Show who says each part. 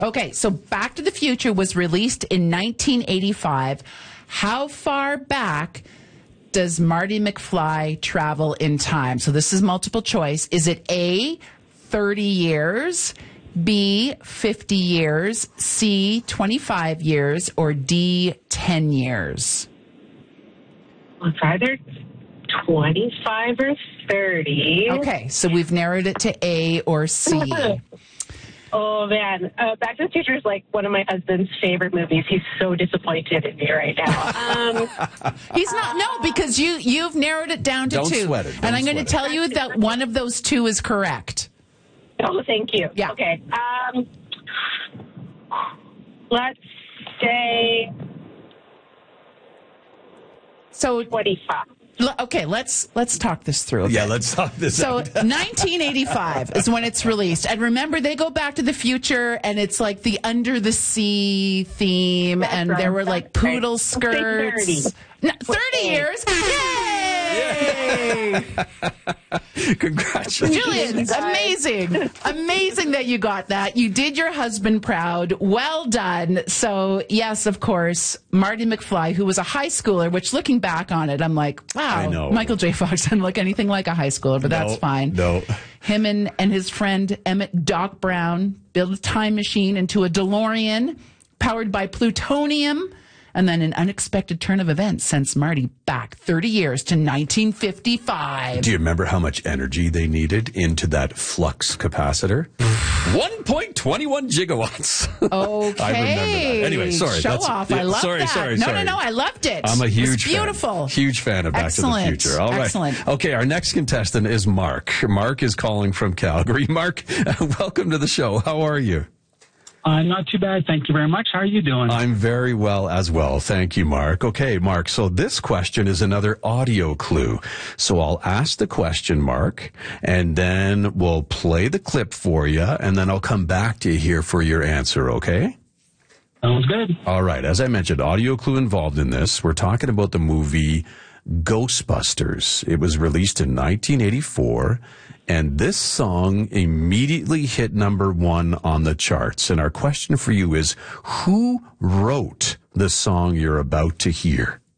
Speaker 1: Okay, so Back to the Future was released in 1985. How far back does Marty McFly travel in time? So this is multiple choice. Is it A, 30 years, B, 50 years, C, 25 years, or D, 10 years?
Speaker 2: It's either 25 or 30.
Speaker 1: Okay, so we've narrowed it to A or C.
Speaker 2: Oh, man. Back to the Future is like one of my husband's favorite movies. He's so disappointed in me right now.
Speaker 1: He's not. No, because you've narrowed it down to
Speaker 3: Don't
Speaker 1: two.
Speaker 3: sweat it.
Speaker 1: And I'm going to tell you that one of those two is correct.
Speaker 2: Oh, thank you.
Speaker 1: Yeah.
Speaker 2: Okay. Let's say
Speaker 1: So
Speaker 2: 25.
Speaker 1: Okay, let's talk this through. Okay?
Speaker 3: Yeah, let's talk this
Speaker 1: So
Speaker 3: out.
Speaker 1: 1985 is when it's released. And remember, they go back to the future, and it's like the Under the Sea theme,
Speaker 2: That's
Speaker 1: and
Speaker 2: right.
Speaker 1: there were like
Speaker 2: That's right.
Speaker 1: poodle
Speaker 2: Let's say
Speaker 1: skirts.
Speaker 2: 30.
Speaker 1: No, 30 years. Yay!
Speaker 3: Congratulations.
Speaker 1: Julian, amazing. Amazing that you got that. You did your husband proud. Well done. So, yes, of course, Marty McFly, who was a high schooler, which looking back on it, I'm like, wow,
Speaker 3: I know.
Speaker 1: Michael J. Fox doesn't look anything like a high schooler, but that's fine.
Speaker 3: No.
Speaker 1: Him and his friend Emmett Doc Brown built a time machine into a DeLorean powered by plutonium. And then an unexpected turn of events sends Marty back 30 years to 1955.
Speaker 3: Do you remember how much energy they needed into that flux capacitor? 1.21 gigawatts.
Speaker 1: Okay.
Speaker 3: I remember that. Anyway, sorry.
Speaker 1: Show off. I love that.
Speaker 3: Sorry.
Speaker 1: No, I loved it.
Speaker 3: I'm a
Speaker 1: It was
Speaker 3: huge
Speaker 1: beautiful.
Speaker 3: Huge fan of Back
Speaker 1: Excellent.
Speaker 3: to the Future. All right.
Speaker 1: Excellent.
Speaker 3: Okay, our next contestant is Mark. Mark is calling from Calgary. Mark, welcome to the show. How are you?
Speaker 4: Not too bad. Thank you very much. How are you doing?
Speaker 3: I'm very well as well. Thank you, Mark. Okay, Mark, so this question is another audio clue. So I'll ask the question, Mark, and then we'll play the clip for you, and then I'll come back to you here for your answer, okay?
Speaker 4: Sounds good.
Speaker 3: All right. As I mentioned, audio clue involved in this. We're talking about the movie Ghostbusters. It was released in 1984. And this song immediately hit number one on the charts. And our question for you is, who wrote the song you're about to hear?